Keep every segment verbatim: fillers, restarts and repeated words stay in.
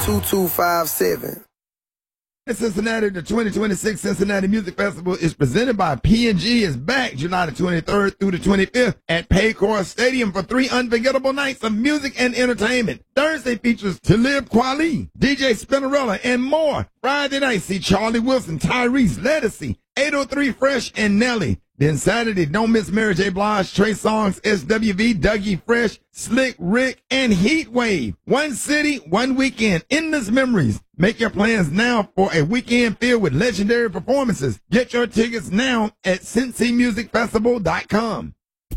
two two five seven. In Cincinnati, the twenty twenty-six Cincinnati Music Festival is presented by P and G. Is back July the twenty-third through the twenty-fifth at Paycor Stadium for three unforgettable nights of music and entertainment. Thursday features Talib Kweli, D J Spinnerella, and more. Friday night, see Charlie Wilson, Tyrese, Ledisi, eight oh three Fresh, and Nelly. Then Saturday, don't miss Mary J. Blige, Trey Songz, S W V, Dougie Fresh, Slick Rick, and Heat Wave. One city, one weekend, endless memories. Make your plans now for a weekend filled with legendary performances. Get your tickets now at Cincy Music Festival dot com.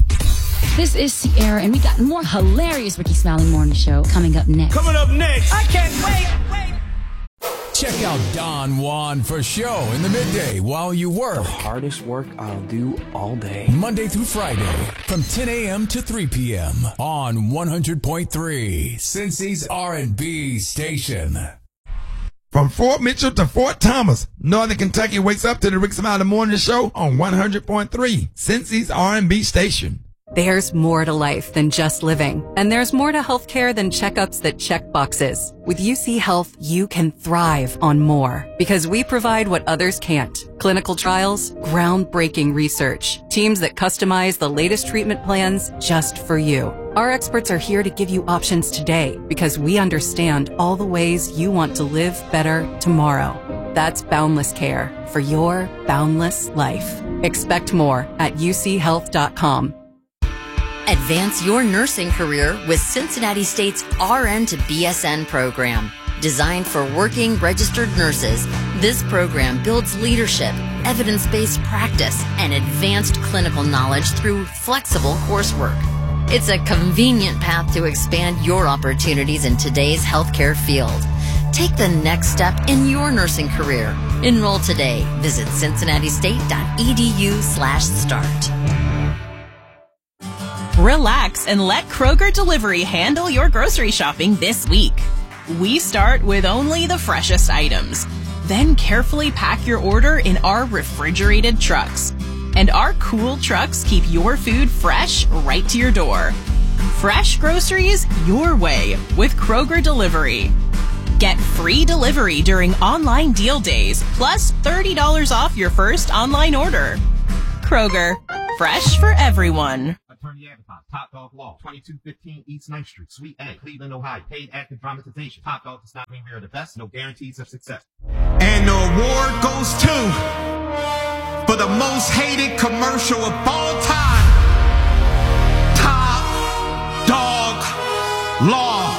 This is Sierra, and we got more hilarious Ricky Smiley Morning Show coming up next. Coming up next. I can't wait. wait. Check out Don Juan for show in the midday while you work. The hardest work I'll do all day. Monday through Friday from ten a.m. to three p.m. on one hundred point three, Cincy's R and B station. From Fort Mitchell to Fort Thomas, Northern Kentucky wakes up to the Rick Smiley Morning Show on one hundred point three, Cincy's R and B station. There's more to life than just living, and there's more to healthcare than checkups that check boxes. With U C Health, you can thrive on more because we provide what others can't. Clinical trials, groundbreaking research, teams that customize the latest treatment plans just for you. Our experts are here to give you options today because we understand all the ways you want to live better tomorrow. That's Boundless Care for your boundless life. Expect more at U C health dot com. Advance your nursing career with Cincinnati State's R N to B S N program. Designed for working registered nurses, this program builds leadership, evidence-based practice, and advanced clinical knowledge through flexible coursework. It's a convenient path to expand your opportunities in today's healthcare field. Take the next step in your nursing career. Enroll today. Visit cincinnati state dot e d u slash start. Relax and let Kroger Delivery handle your grocery shopping this week. We start with only the freshest items, then carefully pack your order in our refrigerated trucks. And our cool trucks keep your food fresh right to your door. Fresh groceries your way with Kroger Delivery. Get free delivery during online deal days, plus thirty dollars off your first online order. Kroger, fresh for everyone. Attorney advertised. Top Dog Law, twenty-two fifteen East ninth Street, Suite A, Cleveland, Ohio. Paid active dramatization. Top Dog does not mean we are the best. No guarantees of success. And the award goes to, for the most hated commercial of all time, Top Dog Law.